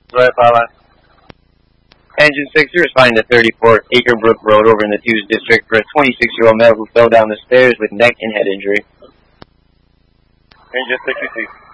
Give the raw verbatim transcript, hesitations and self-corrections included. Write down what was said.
Right, Pala. Engine six, you're responding to thirty-four Acre Brook Road over in the Hughes District for a twenty-six-year-old male who fell down the stairs with neck and head injury. Engine sixty-two.